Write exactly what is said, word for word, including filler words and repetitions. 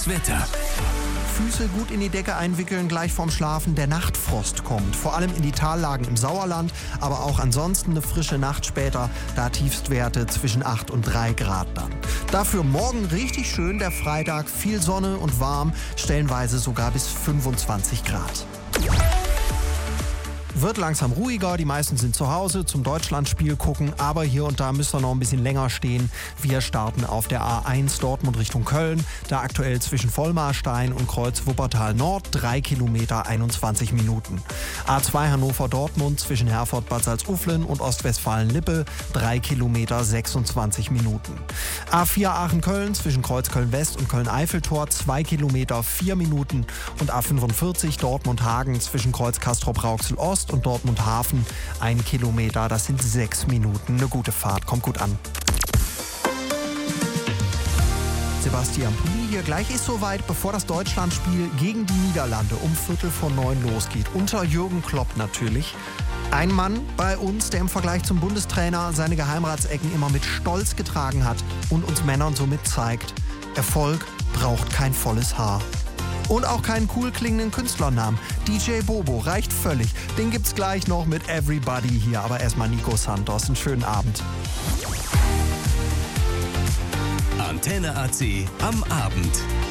Wetter. Füße gut in die Decke einwickeln, gleich vorm Schlafen. Der Nachtfrost kommt, vor allem in die Tallagen im Sauerland, aber auch ansonsten eine frische Nacht später, da Tiefstwerte zwischen acht und drei Grad dann. Dafür morgen richtig schön der Freitag, viel Sonne und warm, stellenweise sogar bis fünfundzwanzig Grad. Wird langsam ruhiger, die meisten sind zu Hause zum Deutschlandspiel gucken, aber hier und da müsst ihr noch ein bisschen länger stehen. Wir starten auf der A eins Dortmund Richtung Köln, da aktuell zwischen Vollmarstein und Kreuz Wuppertal Nord, drei Kilometer einundzwanzig Minuten. A zwei Hannover Dortmund zwischen Herford Bad Salzuflen und Ostwestfalen-Lippe, drei Kilometer sechsundzwanzig Minuten. A vier Aachen Köln zwischen Kreuz Köln West und Köln Eiffeltor, zwei Kilometer vier Minuten und A fünfundvierzig Dortmund Hagen zwischen Kreuz Castrop Rauxel Ost und Dortmund Hafen, ein Kilometer, das sind sechs Minuten. Eine gute Fahrt, kommt gut an. Sebastian Pulli hier. Gleich ist soweit, bevor das Deutschlandspiel gegen die Niederlande um Viertel vor neun losgeht. Unter Jürgen Klopp natürlich. Ein Mann bei uns, der im Vergleich zum Bundestrainer seine Geheimratsecken immer mit Stolz getragen hat und uns Männern somit zeigt, Erfolg braucht kein volles Haar. Und auch keinen cool klingenden Künstlernamen. D J Bobo reicht völlig. Den gibt's gleich noch mit Everybody hier. Aber erstmal Nico Santos. Einen schönen Abend. Antenne A C am Abend.